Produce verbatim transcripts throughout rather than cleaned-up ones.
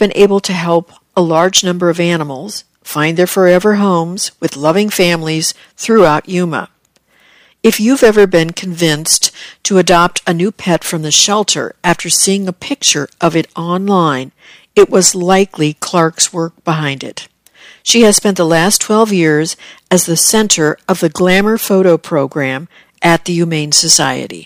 been able to help a large number of animals find their forever homes with loving families throughout Yuma. If you've ever been convinced to adopt a new pet from the shelter after seeing a picture of it online, it was likely Clark's work behind it. She has spent the last twelve years as the center of the Glamour Photo Program at the Humane Society.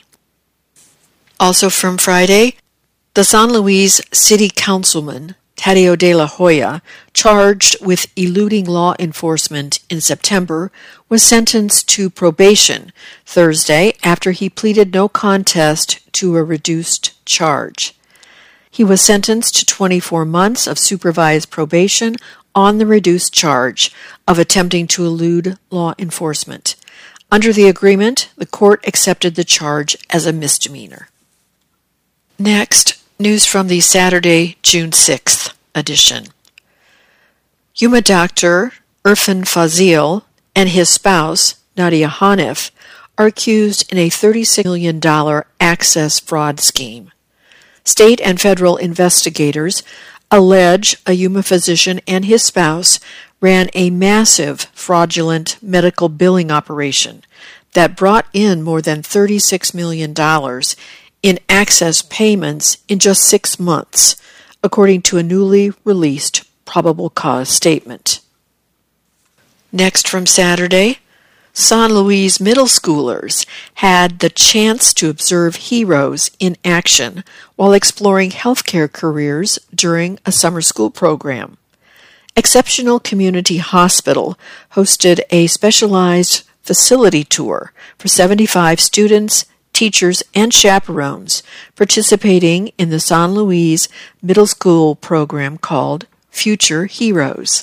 Also from Friday, the San Luis City Councilman, Tadeo de la Hoya, charged with eluding law enforcement in September, was sentenced to probation Thursday after he pleaded no contest to a reduced charge. He was sentenced to twenty-four months of supervised probation on the reduced charge of attempting to elude law enforcement. Under the agreement, the court accepted the charge as a misdemeanor. Next, news from the Saturday, June sixth edition. Yuma doctor Irfan Fazil and his spouse, Nadia Hanif, are accused in a thirty-six million dollars access fraud scheme. State and federal investigators allege a Yuma physician and his spouse ran a massive fraudulent medical billing operation that brought in more than thirty-six million dollars in access payments in just six months, according to a newly released probable cause statement. Next from Saturday, San Luis middle schoolers had the chance to observe heroes in action while exploring healthcare careers during a summer school program. Exceptional Community Hospital hosted a specialized facility tour for seventy-five students, teachers, and chaperones participating in the San Luis middle school program called Future Heroes.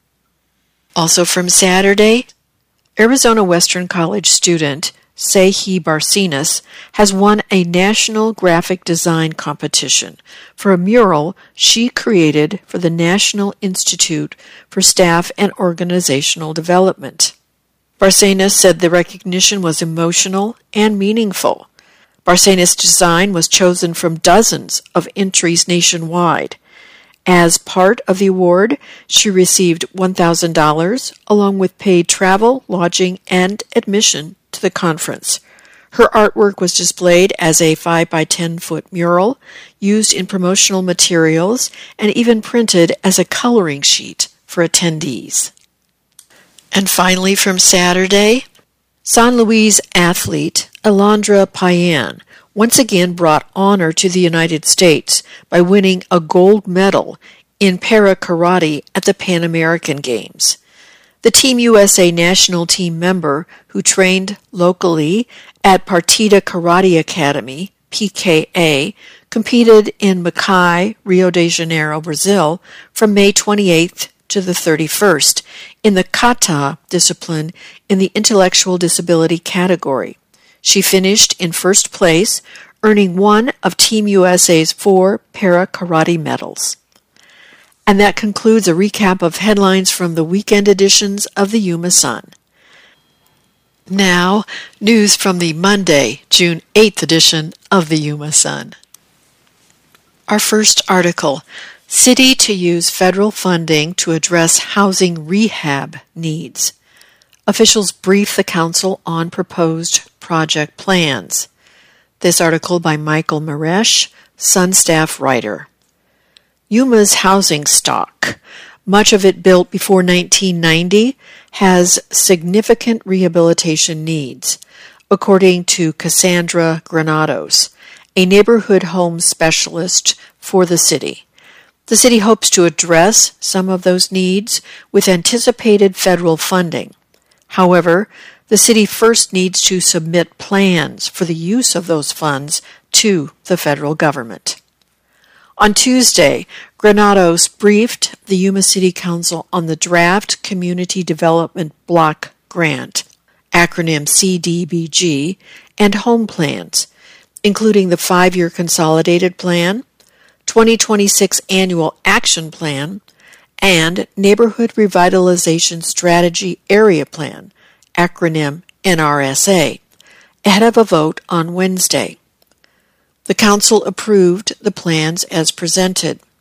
Also from Saturday, Arizona Western College student Sehi Barcenas has won a national graphic design competition for a mural she created for the National Institute for Staff and Organizational Development. Barcenas said the recognition was emotional and meaningful. Barcenas' design was chosen from dozens of entries nationwide. As part of the award, she received one thousand dollars along with paid travel, lodging, and admission to the conference. Her artwork was displayed as a five by ten foot mural, used in promotional materials, and even printed as a coloring sheet for attendees. And finally from Saturday, San Luis athlete Alondra Payan once again brought honor to the United States by winning a gold medal in para-karate at the Pan American Games. The Team U S A national team member who trained locally at Partida Karate Academy, P K A, competed in Macaé, Rio de Janeiro, Brazil, from May twenty-eighth to the thirty-first in the kata discipline in the intellectual disability category. She finished in first place, earning one of Team U S A's four para-karate medals. And that concludes a recap of headlines from the weekend editions of the Yuma Sun. Now, news from the Monday, June eighth edition of the Yuma Sun. Our first article, City to use federal funding to address housing rehab needs. Officials brief the council on proposed project plans. This article by Michael Maresh, Sun staff writer. Yuma's housing stock, much of it built before nineteen ninety, has significant rehabilitation needs, according to Cassandra Granados, a neighborhood home specialist for the city. The city hopes to address some of those needs with anticipated federal funding. However, the city first needs to submit plans for the use of those funds to the federal government. On Tuesday, Granados briefed the Yuma City Council on the Draft Community Development Block Grant, acronym C D B G, and home plans, including the five-year Consolidated Plan, twenty twenty-six Annual Action Plan, and Neighborhood Revitalization Strategy Area Plan, acronym N R S A, ahead of a vote on Wednesday. The Council approved the plans as presented.